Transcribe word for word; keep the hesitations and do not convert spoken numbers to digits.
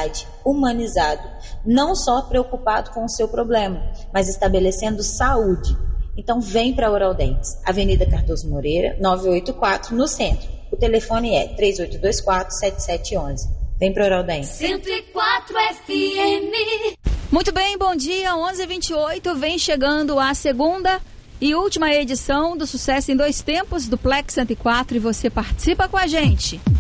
qualidade, humanizado, não só preocupado com o seu problema, mas estabelecendo saúde. Então vem para a Oral Dentes, Avenida Cardoso Moreira, novecentos e oitenta e quatro, no centro. O telefone é três oito dois quatro, sete sete um um. Vem para a Oral Dentes. cento e quatro F M. Muito bem, bom dia, onze e vinte e oito, vem chegando a segunda e última edição do Sucesso em Dois Tempos, do Plex cento e quatro, e você participa com a gente.